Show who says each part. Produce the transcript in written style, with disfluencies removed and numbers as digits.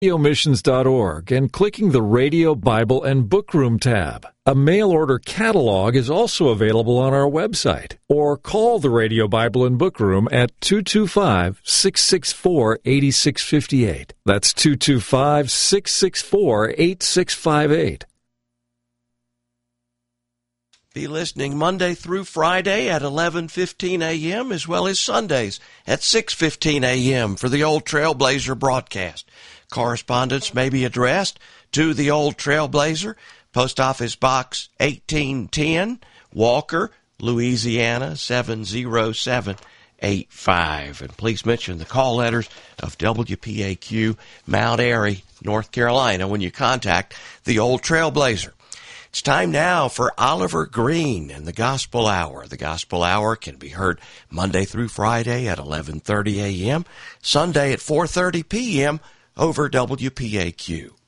Speaker 1: radiomissions.org and clicking the Radio, Bible, and Book Room tab. A mail-order catalog is also available on our website, or call the Radio, Bible, and Book Room at 225-664-8658. That's 225-664-8658.
Speaker 2: Be listening Monday through Friday at 11:15 a.m. as well as Sundays at 6:15 a.m. for the Old Trailblazer broadcast. Correspondence may be addressed to the Old Trailblazer, Post Office Box 1810, Walker, Louisiana 70785. And please mention the call letters of WPAQ, Mount Airy, North Carolina when you contact the Old Trailblazer. It's time now for Oliver Green and the Gospel Hour. The Gospel Hour can be heard Monday through Friday at 11:30 a.m., Sunday at 4:30 p.m. over WPAQ.